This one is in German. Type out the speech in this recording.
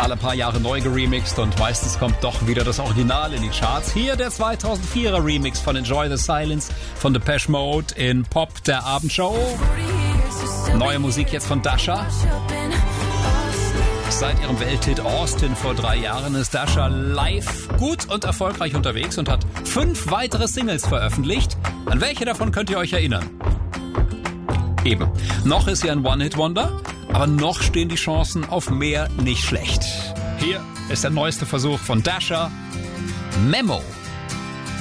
alle paar Jahre neu geremixed und meistens kommt doch wieder das Original in die Charts. Hier der 2004er Remix von Enjoy the Silence von Depeche Mode in Pop der Abendshow. Neue Musik jetzt von Dasha. Seit ihrem Welthit Austin vor 3 Jahren ist Dasha live gut und erfolgreich unterwegs und hat 5 weitere Singles veröffentlicht. An welche davon könnt ihr euch erinnern? Eben, noch ist sie ein One-Hit-Wonder, aber noch stehen die Chancen auf mehr nicht schlecht. Hier ist der neueste Versuch von Dasha, Memo.